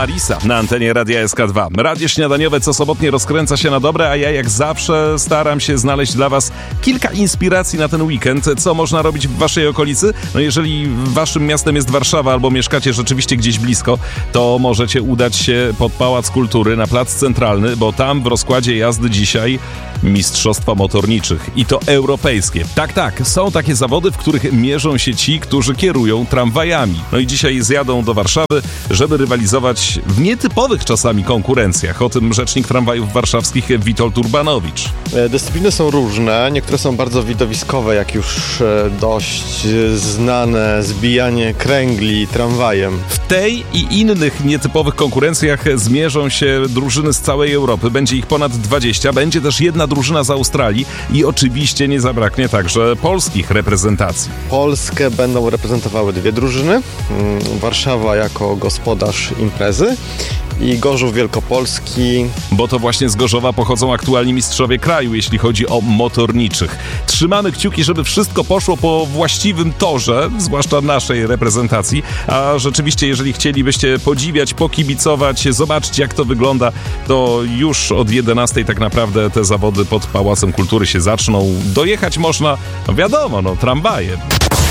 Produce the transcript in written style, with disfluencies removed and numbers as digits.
Marisa na antenie Radia SK2. Radio śniadaniowe co sobotnie rozkręca się na dobre, a ja jak zawsze staram się znaleźć dla Was kilka inspiracji na ten weekend. Co można robić w Waszej okolicy? No jeżeli Waszym miastem jest Warszawa albo mieszkacie rzeczywiście gdzieś blisko, to możecie udać się pod Pałac Kultury na Plac Centralny, bo tam w rozkładzie jazdy dzisiaj mistrzostwa motorniczych i to europejskie. Tak, są takie zawody, w których mierzą się ci, którzy kierują tramwajami. No i dzisiaj zjadą do Warszawy, żeby rywalizować w nietypowych czasami konkurencjach. O tym rzecznik tramwajów warszawskich Witold Urbanowicz. Dyscypliny są różne, niektóre są bardzo widowiskowe, jak już dość znane zbijanie kręgli tramwajem. W tej i innych nietypowych konkurencjach zmierzą się drużyny z całej Europy. Będzie ich ponad 20. Będzie też jedna drużyna z Australii i oczywiście nie zabraknie także polskich reprezentacji. Polskę będą reprezentowały dwie drużyny. Warszawa jako gospodarz imprezy i Gorzów Wielkopolski. Bo to właśnie z Gorzowa pochodzą aktualni mistrzowie kraju, jeśli chodzi o motorniczych. Trzymamy kciuki, żeby wszystko poszło po właściwym torze, zwłaszcza naszej reprezentacji. A rzeczywiście, jeżeli chcielibyście podziwiać, pokibicować, zobaczyć jak to wygląda, to już od 11 tak naprawdę te zawody pod Pałacem Kultury się zaczną. Dojechać można, no wiadomo, tramwajem.